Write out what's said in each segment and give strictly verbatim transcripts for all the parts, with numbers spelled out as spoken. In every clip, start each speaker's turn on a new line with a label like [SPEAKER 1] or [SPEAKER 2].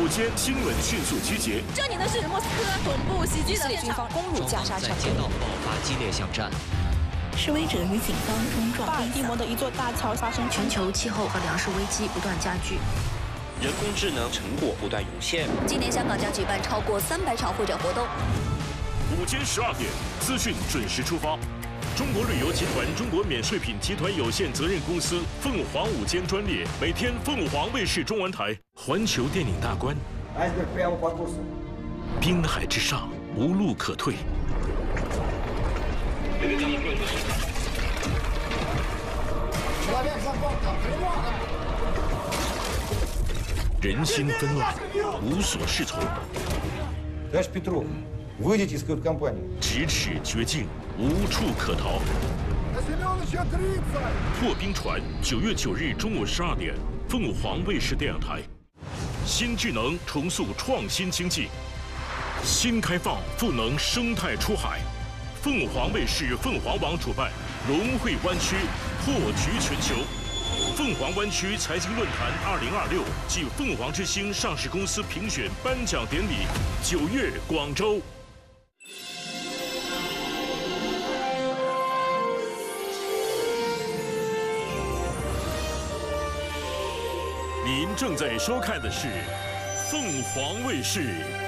[SPEAKER 1] 午间新闻迅速集结。
[SPEAKER 2] 这里呢是莫斯科恐怖袭击的现场，
[SPEAKER 3] 攻入加沙城，
[SPEAKER 4] 在街道爆发激烈巷战。
[SPEAKER 5] 示威者与警方冲撞。
[SPEAKER 2] 巴尔的摩的一座大桥发生。
[SPEAKER 6] 全球气候和粮食危机不断加剧。
[SPEAKER 7] 人工智能成果不断涌现。
[SPEAKER 6] 今年香港将举办超过三百场会展活动。
[SPEAKER 1] 午间十二点，资讯准时出发。中国旅游集团中国免税品集团有限责任公司凤凰午间专列，每天凤凰卫视中文台。环球电影大观。滨海之上，无路可退。人心纷乱，无所适从。咫尺绝境，无处可逃。破冰船，九月九日中午十二点，凤凰卫视电影台。新智能重塑创新经济，新开放赋能生态出海。凤凰卫视凤凰网主办龙汇湾区破局全球。 凤凰湾区财经论坛二零二六暨凤凰之星上市公司评选颁奖典礼，九月广州。您正在收看的是凤凰卫视。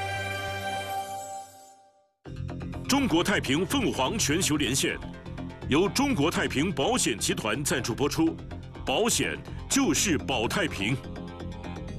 [SPEAKER 1] 中国太平凤凰全球连线，由中国太平保险集团赞助播出。 保险就是保太平。